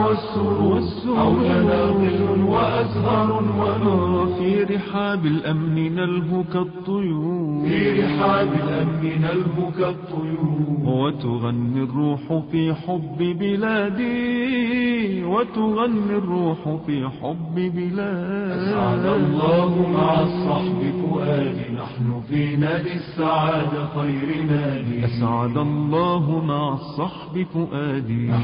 والسرور حولنا ظل وأزهار ونور في رحاب الأمن نلهو كالطيور في رحاب الأمن نلهو كالطيور وتغني الروح في حب بلادي وتغني الروح في حب بلادي أسعد الله مع الصحب فؤادي نحن في نادي السعادة خير نادي أسعد الله مع الصحب فؤادي